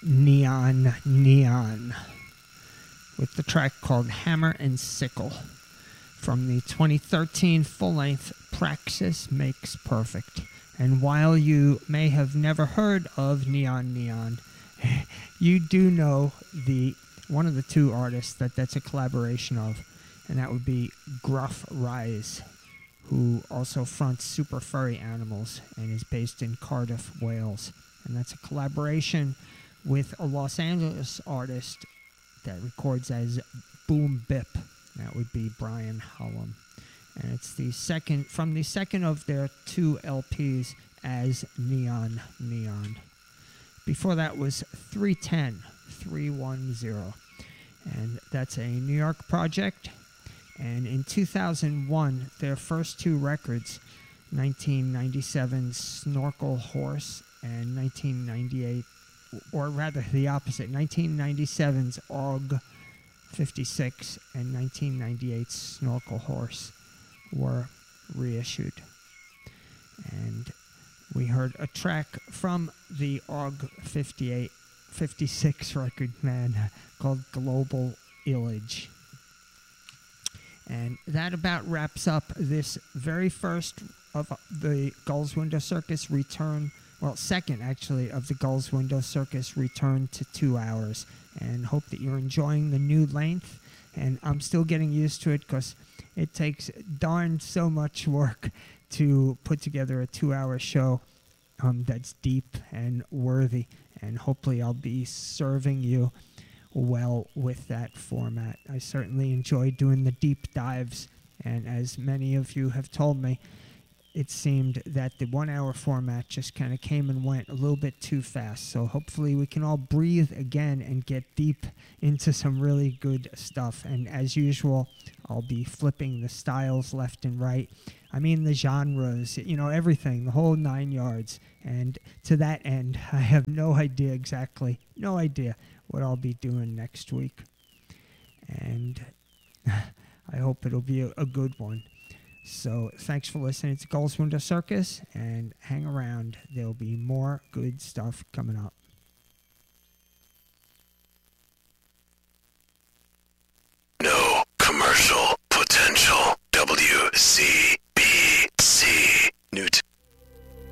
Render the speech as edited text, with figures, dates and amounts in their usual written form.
Neon Neon with the track called Hammer and Sickle from the 2013 full-length Praxis Makes Perfect. And while you may have never heard of Neon Neon, you do know one of the two artists that's a collaboration of, and that would be Gruff Rise, who also fronts Super Furry Animals and is based in Cardiff, Wales. And that's a collaboration with a Los Angeles artist that records as Boom Bip. That would be Brian Hallam. And it's the second of their two LPs as Neon Neon. Before that was 310, and that's a New York project. And in 2001, their first two records, 1997's Snorkel Horse and 1998, or rather the opposite, 1997's Og 56 and 1998's Snorkel Horse, were reissued. And we heard a track from the Og 56 record, called Global Illage. And that about wraps up this very first of the Gulls Window Circus return, second actually, of the Gulls Window Circus return to 2 hours. And hope that you're enjoying the new length. And I'm still getting used to it because it takes darn so much work to put together a 2-hour show that's deep and worthy. And hopefully I'll be serving you well with that format. I certainly enjoy doing the deep dives. And as many of you have told me, it seemed that the 1-hour format just kind of came and went a little bit too fast. So hopefully we can all breathe again and get deep into some really good stuff. And as usual, I'll be flipping the styles left and right. I mean the genres, everything, the whole 9 yards. And to that end, I have no idea what I'll be doing next week. And I hope it'll be a good one. So thanks for listening to Gulls Window Circus, and hang around. There'll be more good stuff coming up.